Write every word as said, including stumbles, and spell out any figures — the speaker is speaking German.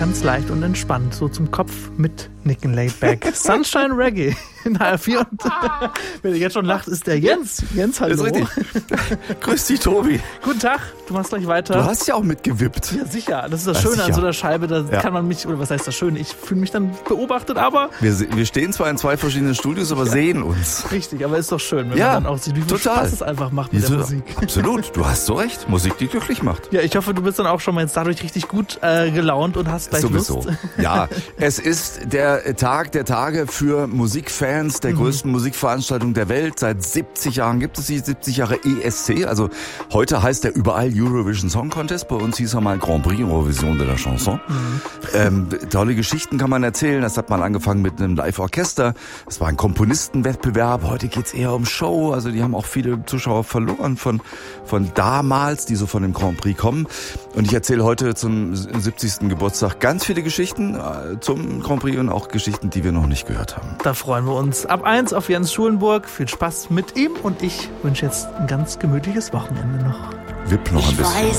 ganz leicht und entspannt, so zum Kopf mit Nicken Laid Back. Sunshine Reggae in H R vier. Und wenn ihr jetzt schon lacht, ist der Jens. Jens, hallo. Das ist richtig. Grüß dich, Tobi. Guten Tag, du machst gleich weiter. Du hast ja auch mitgewippt. Ja, sicher. Das ist das Ja, Schöne sicher. an so einer Scheibe. Da Ja. kann man mich, oder was heißt das Schöne? Ich fühle mich dann beobachtet, aber... Wir, wir stehen zwar in zwei verschiedenen Studios, aber sehen uns. Richtig, aber ist doch schön, wenn Ja, man dann auch sieht, wie viel total. Spaß es einfach macht mit der Wieso? Musik. Absolut, du hast so recht. Musik, die glücklich macht. Ja, ich hoffe, du bist dann auch schon mal jetzt dadurch richtig gut äh, gelaunt und hast gleich Sowieso. Lust. Ja, es ist der Tag der Tage für Musikfans der größten Musikveranstaltung der Welt. Seit siebzig Jahren gibt es sie, siebzig Jahre E S C. Also heute heißt er überall Eurovision Song Contest. Bei uns hieß er mal Grand Prix Eurovision de la Chanson. Mhm. Ähm, tolle Geschichten kann man erzählen. Das hat mal angefangen mit einem Live-Orchester. Es war ein Komponistenwettbewerb. Heute geht's eher um Show. Also die haben auch viele Zuschauer verloren von, von damals, die so von dem Grand Prix kommen. Und ich erzähle heute zum siebzigsten Geburtstag ganz viele Geschichten äh, zum Grand Prix und auch Geschichten, die wir noch nicht gehört haben. Da freuen wir uns ab eins auf Jens Schulenburg. Viel Spaß mit ihm und ich wünsche jetzt ein ganz gemütliches Wochenende noch. Wipp noch ein Ich bisschen. weiß